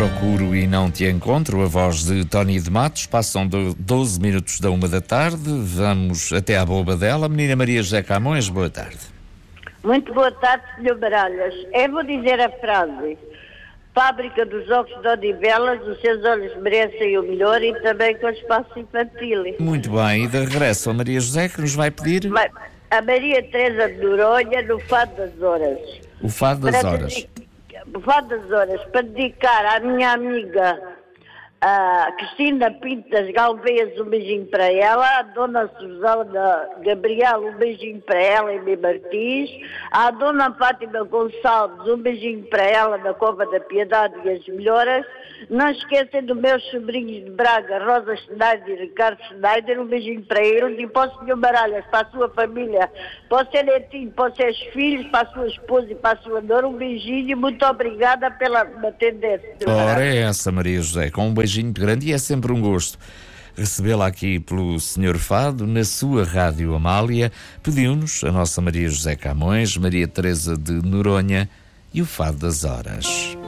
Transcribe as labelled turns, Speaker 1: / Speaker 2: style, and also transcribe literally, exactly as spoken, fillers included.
Speaker 1: procuro e não te encontro, a voz de Tony de Matos. Passam doze minutos da uma da tarde. Vamos até à boba dela. Menina Maria José Camões, boa tarde.
Speaker 2: Muito boa tarde, senhor Baralhas. Eu vou dizer a frase: fábrica dos ovos de Odivelas, os seus olhos merecem o melhor, e também com o espaço infantil.
Speaker 1: Muito bem, e de regresso a Maria José, que nos vai pedir?
Speaker 2: A Maria Teresa de Noronha, no Fado das Horas.
Speaker 1: O Fado das
Speaker 2: Para
Speaker 1: Horas.
Speaker 2: Dedicar, o Fado das Horas, para dedicar à minha amiga a Cristina Pinto das Galveias, um beijinho para ela, a Dona Susana Gabriel, um beijinho para ela, em Mim Martins, a Dona Fátima Gonçalves, um beijinho para ela, na Cova da Piedade e as Melhoras. Não esquecem dos meus sobrinhos de Braga, Rosa Schneider e Ricardo Schneider, um beijinho para eles, e para o senhor Baralhas, para a sua família, para o seu netinho, para os seus filhos, para a sua esposa e para a sua nora, um beijinho e muito obrigada pela me atender.
Speaker 1: Ora, é essa, Maria José, com um beijinho grande, e é sempre um gosto recebê-la aqui pelo senhor Fado, na sua Rádio Amália. Pediu-nos a nossa Maria José Camões, Maria Teresa de Noronha e o Fado das Horas.